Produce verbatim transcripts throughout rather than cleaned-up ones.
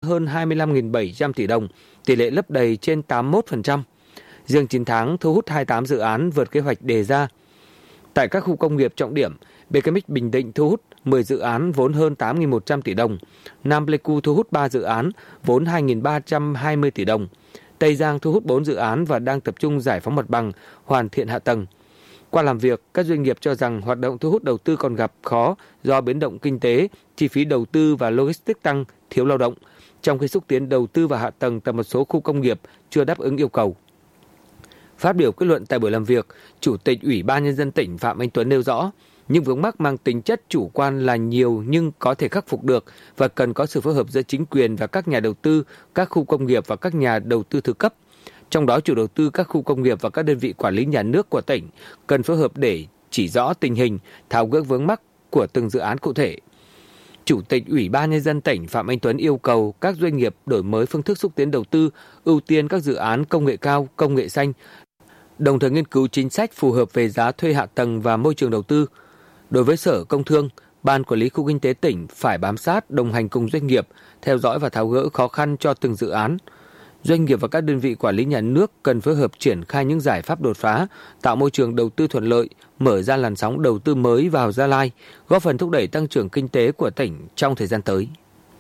hơn hai mươi lăm nghìn bảy trăm tỷ đồng, tỷ lệ lấp đầy trên tám mươi mốt phần trăm. Riêng chín tháng thu hút hai mươi tám dự án vượt kế hoạch đề ra. Tại các khu công nghiệp trọng điểm, bê ca em ích Bình Định thu hút mười dự án vốn hơn tám nghìn một trăm tỷ đồng, Nam Pleiku thu hút ba dự án vốn hai nghìn ba trăm hai mươi tỷ đồng, Tây Giang thu hút bốn dự án và đang tập trung giải phóng mặt bằng, hoàn thiện hạ tầng. Qua làm việc, các doanh nghiệp cho rằng hoạt động thu hút đầu tư còn gặp khó do biến động kinh tế, chi phí đầu tư và logistics tăng, thiếu lao động, trong khi xúc tiến đầu tư và hạ tầng tại một số khu công nghiệp chưa đáp ứng yêu cầu. Phát biểu kết luận tại buổi làm việc, Chủ tịch Ủy ban Nhân dân tỉnh Phạm Anh Tuấn nêu rõ, những vướng mắc mang tính chất chủ quan là nhiều nhưng có thể khắc phục được và cần có sự phối hợp giữa chính quyền và các nhà đầu tư, các khu công nghiệp và các nhà đầu tư thứ cấp. Trong đó, chủ đầu tư các khu công nghiệp và các đơn vị quản lý nhà nước của tỉnh cần phối hợp để chỉ rõ tình hình, tháo gỡ vướng mắc của từng dự án cụ thể. Chủ tịch Ủy ban Nhân dân tỉnh Phạm Anh Tuấn yêu cầu các doanh nghiệp đổi mới phương thức xúc tiến đầu tư, ưu tiên các dự án công nghệ cao, công nghệ xanh, đồng thời nghiên cứu chính sách phù hợp về giá thuê hạ tầng và môi trường đầu tư. Đối với Sở Công Thương, Ban Quản lý Khu Kinh tế tỉnh phải bám sát, đồng hành cùng doanh nghiệp, theo dõi và tháo gỡ khó khăn cho từng dự án. Doanh nghiệp và các đơn vị quản lý nhà nước cần phối hợp triển khai những giải pháp đột phá, tạo môi trường đầu tư thuận lợi, mở ra làn sóng đầu tư mới vào Gia Lai, góp phần thúc đẩy tăng trưởng kinh tế của tỉnh trong thời gian tới.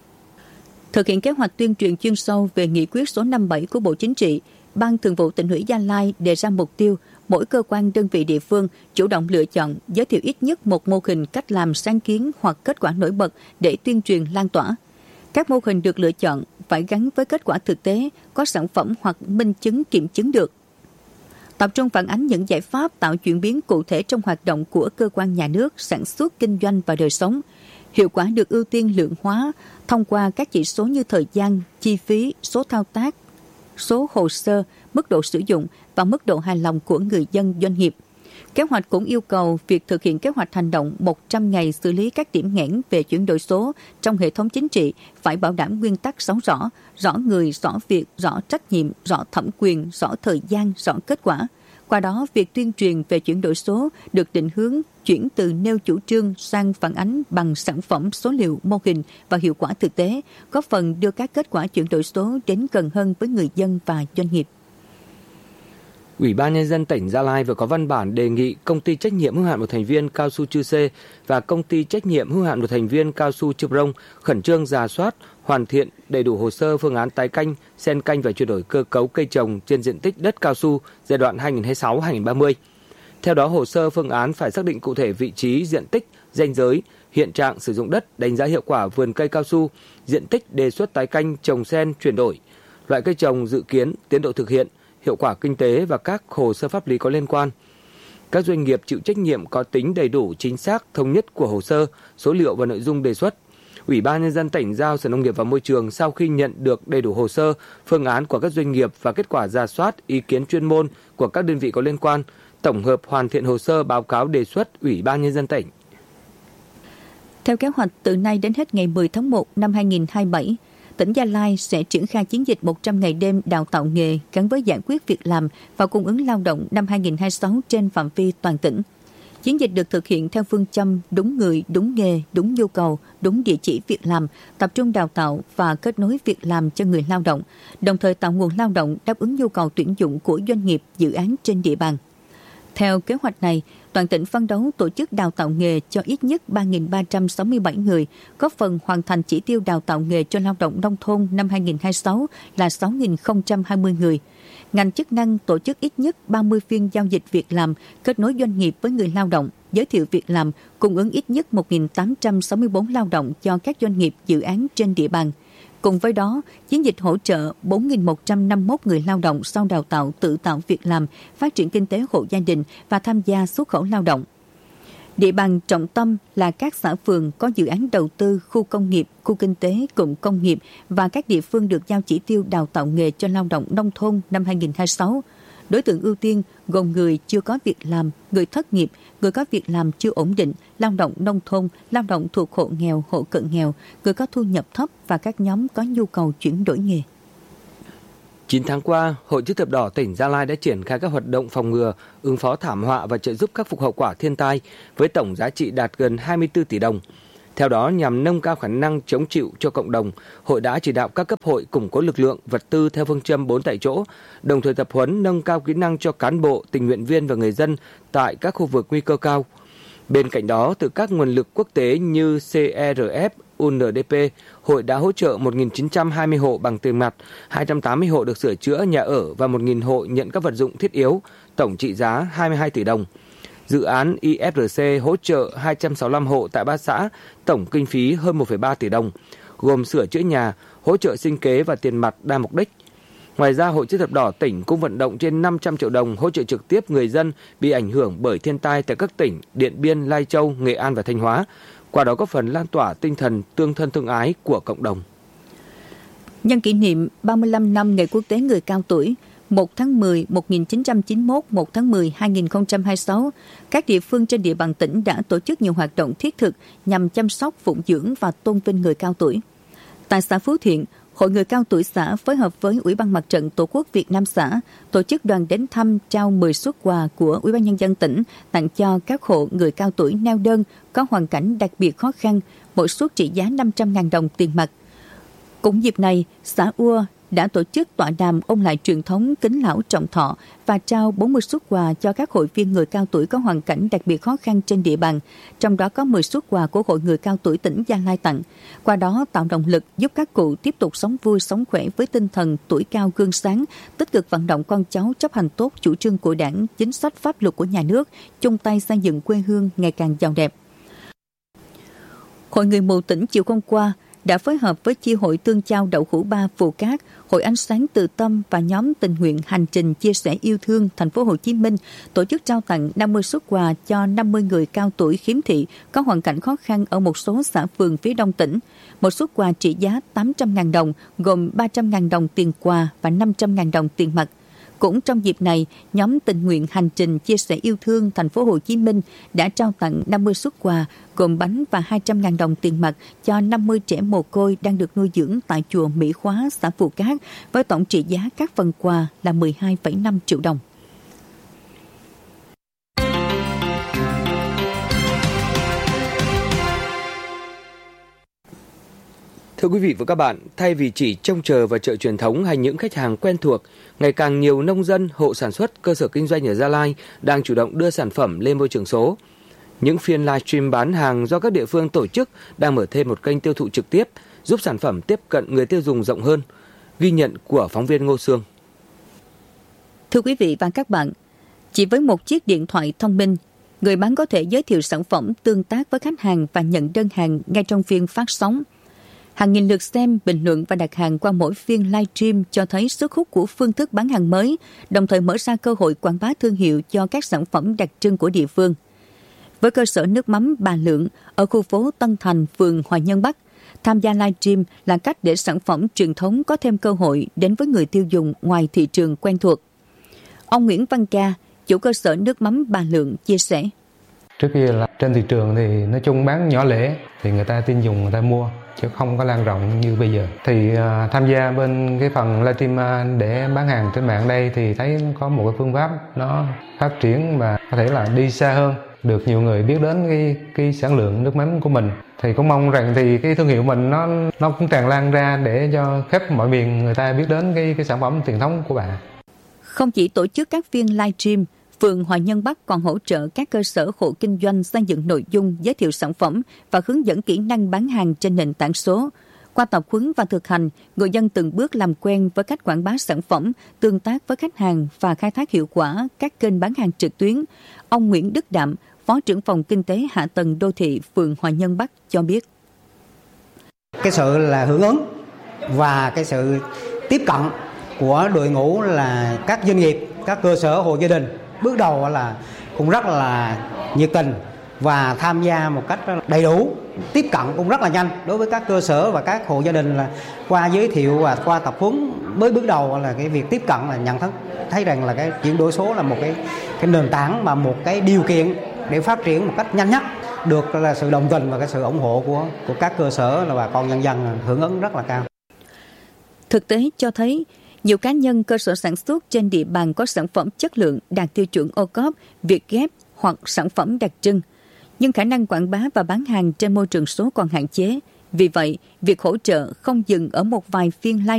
Thực hiện kế hoạch tuyên truyền chuyên sâu về nghị quyết số năm mươi bảy của Bộ Chính trị, Ban Thường vụ Tỉnh ủy Gia Lai đề ra mục tiêu mỗi cơ quan đơn vị địa phương chủ động lựa chọn, giới thiệu ít nhất một mô hình cách làm sáng kiến hoặc kết quả nổi bật để tuyên truyền lan tỏa. Các mô hình được lựa chọn phải gắn với kết quả thực tế, có sản phẩm hoặc minh chứng kiểm chứng được. Tập trung phản ánh những giải pháp tạo chuyển biến cụ thể trong hoạt động của cơ quan nhà nước, sản xuất, kinh doanh và đời sống. Hiệu quả được ưu tiên lượng hóa thông qua các chỉ số như thời gian, chi phí, số thao tác, số hồ sơ, mức độ sử dụng và mức độ hài lòng của người dân doanh nghiệp. Kế hoạch cũng yêu cầu việc thực hiện kế hoạch hành động một trăm ngày xử lý các điểm nghẽn về chuyển đổi số trong hệ thống chính trị phải bảo đảm nguyên tắc sáu rõ, rõ người, rõ việc, rõ trách nhiệm, rõ thẩm quyền, rõ thời gian, rõ kết quả. Qua đó, việc tuyên truyền về chuyển đổi số được định hướng chuyển từ nêu chủ trương sang phản ánh bằng sản phẩm, số liệu, mô hình và hiệu quả thực tế, góp phần đưa các kết quả chuyển đổi số đến gần hơn với người dân và doanh nghiệp. Ủy ban Nhân dân tỉnh Gia Lai vừa có văn bản đề nghị Công ty trách nhiệm hữu hạn một thành viên Cao su Chư Sê và Công ty trách nhiệm hữu hạn một thành viên Cao su Chư Prong khẩn trương rà soát, hoàn thiện đầy đủ hồ sơ phương án tái canh, xen canh và chuyển đổi cơ cấu cây trồng trên diện tích đất cao su giai đoạn hai nghìn không trăm hai mươi sáu đến hai nghìn không trăm ba mươi. Theo đó, hồ sơ phương án phải xác định cụ thể vị trí, diện tích, ranh giới, hiện trạng sử dụng đất, đánh giá hiệu quả vườn cây cao su, diện tích đề xuất tái canh, trồng xen, chuyển đổi, loại cây trồng dự kiến, tiến độ thực hiện, hiệu quả kinh tế và các hồ sơ pháp lý có liên quan. Các doanh nghiệp chịu trách nhiệm có tính đầy đủ, chính xác, thống nhất của hồ sơ, số liệu và nội dung đề xuất. Ủy ban Nhân dân tỉnh giao Sở Nông nghiệp và Môi trường sau khi nhận được đầy đủ hồ sơ, phương án của các doanh nghiệp và kết quả rà soát, ý kiến chuyên môn của các đơn vị có liên quan, tổng hợp hoàn thiện hồ sơ báo cáo đề xuất Ủy ban Nhân dân tỉnh. Theo kế hoạch, từ nay đến hết ngày mười tháng một năm hai nghìn không trăm hai mươi bảy, tỉnh Gia Lai sẽ triển khai chiến dịch một trăm ngày đêm đào tạo nghề gắn với giải quyết việc làm và cung ứng lao động năm hai nghìn không trăm hai mươi sáu trên phạm vi toàn tỉnh. Chiến dịch được thực hiện theo phương châm đúng người, đúng nghề, đúng nhu cầu, đúng địa chỉ việc làm, tập trung đào tạo và kết nối việc làm cho người lao động, đồng thời tạo nguồn lao động đáp ứng nhu cầu tuyển dụng của doanh nghiệp, dự án trên địa bàn. Theo kế hoạch này, toàn tỉnh phấn đấu tổ chức đào tạo nghề cho ít nhất ba nghìn ba trăm sáu mươi bảy người, góp phần hoàn thành chỉ tiêu đào tạo nghề cho lao động nông thôn năm hai nghìn không trăm hai mươi sáu là sáu nghìn không trăm hai mươi người. Ngành chức năng tổ chức ít nhất ba mươi phiên giao dịch việc làm, kết nối doanh nghiệp với người lao động, giới thiệu việc làm, cung ứng ít nhất một nghìn tám trăm sáu mươi tư lao động cho các doanh nghiệp dự án trên địa bàn. Cùng với đó, chiến dịch hỗ trợ bốn nghìn một trăm năm mươi mốt người lao động sau đào tạo tự tạo việc làm, phát triển kinh tế hộ gia đình và tham gia xuất khẩu lao động. Địa bàn trọng tâm là các xã phường có dự án đầu tư, khu công nghiệp, khu kinh tế, cụm công nghiệp và các địa phương được giao chỉ tiêu đào tạo nghề cho lao động nông thôn năm hai nghìn không trăm hai mươi sáu. Đối tượng ưu tiên gồm người chưa có việc làm, người thất nghiệp, người có việc làm chưa ổn định, lao động nông thôn, lao động thuộc hộ nghèo, hộ cận nghèo, người có thu nhập thấp và các nhóm có nhu cầu chuyển đổi nghề. chín tháng qua, Hội Chữ thập đỏ tỉnh Gia Lai đã triển khai các hoạt động phòng ngừa, ứng phó thảm họa và trợ giúp khắc phục hậu quả thiên tai với tổng giá trị đạt gần hai mươi tư tỷ đồng. Theo đó, nhằm nâng cao khả năng chống chịu cho cộng đồng, hội đã chỉ đạo các cấp hội củng cố lực lượng, vật tư theo phương châm bốn tại chỗ, đồng thời tập huấn nâng cao kỹ năng cho cán bộ, tình nguyện viên và người dân tại các khu vực nguy cơ cao. Bên cạnh đó, từ các nguồn lực quốc tế như xê e rờ ép, u en đê pê, hội đã hỗ trợ một nghìn chín trăm hai mươi hộ bằng tiền mặt, hai trăm tám mươi hộ được sửa chữa nhà ở và một nghìn hộ nhận các vật dụng thiết yếu, tổng trị giá hai mươi hai tỷ đồng. Dự án i ép rờ xê hỗ trợ hai trăm sáu mươi lăm hộ tại ba xã, tổng kinh phí hơn một phẩy ba tỷ đồng, gồm sửa chữa nhà, hỗ trợ sinh kế và tiền mặt đa mục đích. Ngoài ra, Hội Chữ thập đỏ tỉnh cũng vận động trên năm trăm triệu đồng hỗ trợ trực tiếp người dân bị ảnh hưởng bởi thiên tai tại các tỉnh Điện Biên, Lai Châu, Nghệ An và Thanh Hóa, qua đó góp phần lan tỏa tinh thần tương thân tương ái của cộng đồng. Nhân kỷ niệm ba mươi lăm năm Ngày Quốc tế Người Cao Tuổi, một tháng mười một nghìn chín trăm chín mươi mốt, một tháng mười hai nghìn không trăm hai mươi sáu, các địa phương trên địa bàn tỉnh đã tổ chức nhiều hoạt động thiết thực nhằm chăm sóc, phụng dưỡng và tôn vinh người cao tuổi. Tại xã Phú Thiện, Hội Người Cao Tuổi xã phối hợp với Ủy ban Mặt trận Tổ quốc Việt Nam xã tổ chức đoàn đến thăm, trao mười suất quà của Ủy ban Nhân dân tỉnh tặng cho các hộ người cao tuổi neo đơn có hoàn cảnh đặc biệt khó khăn, mỗi suất trị giá năm trăm nghìn đồng tiền mặt. Cũng dịp này, xã Ua đã tổ chức tọa đàm ôn lại truyền thống kính lão trọng thọ và trao bốn mươi suất quà cho các hội viên người cao tuổi có hoàn cảnh đặc biệt khó khăn trên địa bàn, trong đó có mười suất quà của Hội Người Cao Tuổi tỉnh Gia Lai tặng. Qua đó tạo động lực giúp các cụ tiếp tục sống vui, sống khỏe với tinh thần tuổi cao gương sáng, tích cực vận động con cháu chấp hành tốt chủ trương của Đảng, chính sách pháp luật của nhà nước, chung tay xây dựng quê hương ngày càng giàu đẹp. Hội Người Mù tỉnh chiều hôm qua đã phối hợp với chi hội Tương Chao Đậu Hũ Ba Phù Cát, Hội Ánh Sáng Từ Tâm và nhóm tình nguyện Hành trình chia sẻ yêu thương thành phố Hồ Chí Minh tổ chức trao tặng năm mươi suất quà cho năm mươi người cao tuổi khiếm thị có hoàn cảnh khó khăn ở một số xã phường phía đông tỉnh. Một suất quà trị giá tám trăm nghìn đồng, gồm ba trăm nghìn đồng tiền quà và năm trăm nghìn đồng tiền mặt. Cũng trong dịp này, nhóm tình nguyện Hành trình chia sẻ yêu thương thành phố Hồ Chí Minh đã trao tặng năm mươi suất quà gồm bánh và hai trăm nghìn đồng tiền mặt cho năm mươi trẻ mồ côi đang được nuôi dưỡng tại chùa Mỹ Khóa, xã Phù Cát, với tổng trị giá các phần quà là mười hai phẩy năm triệu đồng. Thưa quý vị và các bạn, thay vì chỉ trông chờ vào chợ truyền thống hay những khách hàng quen thuộc, ngày càng nhiều nông dân, hộ sản xuất, cơ sở kinh doanh ở Gia Lai đang chủ động đưa sản phẩm lên môi trường số. Những phiên livestream bán hàng do các địa phương tổ chức đang mở thêm một kênh tiêu thụ trực tiếp, giúp sản phẩm tiếp cận người tiêu dùng rộng hơn. Ghi nhận của phóng viên Ngô Sương. Thưa quý vị và các bạn, chỉ với một chiếc điện thoại thông minh, người bán có thể giới thiệu sản phẩm, tương tác với khách hàng và nhận đơn hàng ngay trong phiên phát sóng. Hàng nghìn lượt xem, bình luận và đặt hàng qua mỗi phiên livestream cho thấy sức hút của phương thức bán hàng mới, đồng thời mở ra cơ hội quảng bá thương hiệu cho các sản phẩm đặc trưng của địa phương. Với cơ sở nước mắm Bà Lượng ở khu phố Tân Thành, phường Hòa Nhân Bắc, tham gia livestream là cách để sản phẩm truyền thống có thêm cơ hội đến với người tiêu dùng ngoài thị trường quen thuộc. Ông Nguyễn Văn Ca, chủ cơ sở nước mắm Bà Lượng chia sẻ. Trước kia là trên thị trường thì nói chung bán nhỏ lẻ thì người ta tin dùng, người ta mua, chứ không có lan rộng như bây giờ. Thì uh, tham gia bên cái phần livestream uh, để bán hàng trên mạng đây thì thấy có một cái phương pháp nó phát triển và có thể là đi xa hơn, được nhiều người biết đến cái cái sản lượng nước mắm của mình. Thì cũng mong rằng thì cái thương hiệu mình nó nó cũng tràn lan ra để cho khắp mọi miền người ta biết đến cái cái sản phẩm truyền thống của bạn. Không chỉ tổ chức các phiên livestream, phường Hòa Nhân Bắc còn hỗ trợ các cơ sở hộ kinh doanh xây dựng nội dung, giới thiệu sản phẩm và hướng dẫn kỹ năng bán hàng trên nền tảng số. Qua tập huấn và thực hành, người dân từng bước làm quen với cách quảng bá sản phẩm, tương tác với khách hàng và khai thác hiệu quả các kênh bán hàng trực tuyến. Ông Nguyễn Đức Đạm, Phó trưởng phòng Kinh tế Hạ tầng Đô thị phường Hòa Nhân Bắc cho biết. Cái sự là hưởng ứng và cái sự tiếp cận của đội ngũ là các doanh nghiệp, các cơ sở hộ gia đình bước đầu là cũng rất là nhiệt tình và tham gia một cách đầy đủ, tiếp cận cũng rất là nhanh đối với các cơ sở và các hộ gia đình. Là qua giới thiệu và qua tập huấn mới bước đầu là cái việc tiếp cận là nhận thức thấy rằng là cái chuyển đổi số là một cái cái nền tảng và một cái điều kiện để phát triển một cách nhanh nhất, được là sự đồng tình và cái sự ủng hộ của của các cơ sở là bà con nhân dân hưởng ứng rất là cao. Thực tế cho thấy nhiều cá nhân, cơ sở sản xuất trên địa bàn có sản phẩm chất lượng đạt tiêu chuẩn ô cốp, Việt Gap hoặc sản phẩm đặc trưng. nhưng khả năng quảng bá và bán hàng trên môi trường số còn hạn chế. Vì vậy, việc hỗ trợ không dừng ở một vài phiên live